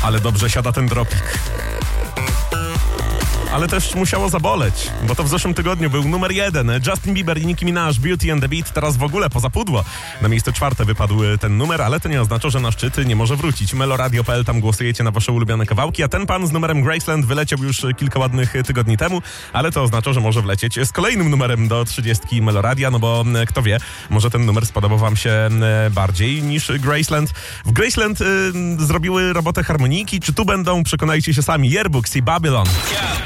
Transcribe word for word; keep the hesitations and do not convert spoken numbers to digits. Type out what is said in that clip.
Ale dobrze siada ten dropik. Ale też musiało zaboleć, bo to w zeszłym tygodniu był numer jeden. Justin Bieber i Nicki Minaj, Beauty and the Beat, teraz w ogóle poza pudło. Na miejsce czwarte wypadł ten numer, ale to nie oznacza, że na szczyt nie może wrócić. meloradio kropka p l, tam głosujecie na wasze ulubione kawałki, a ten pan z numerem Graceland wyleciał już kilka ładnych tygodni temu, ale to oznacza, że może wlecieć z kolejnym numerem do trzydziestki Meloradia, no bo kto wie, może ten numer spodobał wam się bardziej niż Graceland. W Graceland y, zrobiły robotę harmonijki, czy tu będą, przekonajcie się sami, Yearbooks i Babylon. Yeah.